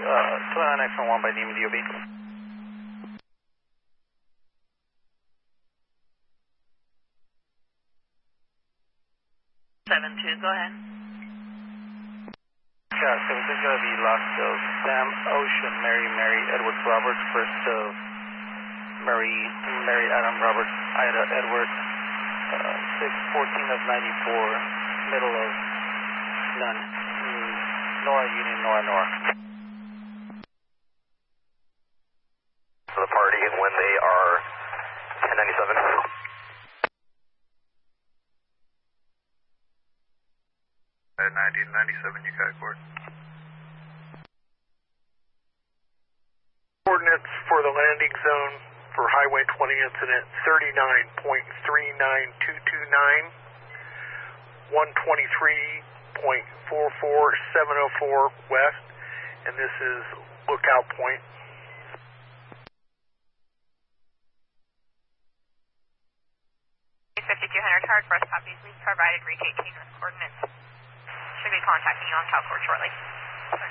29X1 by Neiman DOB. 7-2, go ahead. Yeah, 7 is going to be last of Sam Ocean, Mary Edwards Roberts, first of Mary Adam Roberts, Ida Edwards, 614 of 94, middle of none. Nora Union, Nora. For the party when they are 1097. 1997, you got court. Coordinates for the landing zone for Highway 20 incident 39.39229, 123.44704 west, and this is Lookout Point. 5200 hard for us, copies. We've provided recate team with coordinates. Should be contacting you on South Court shortly.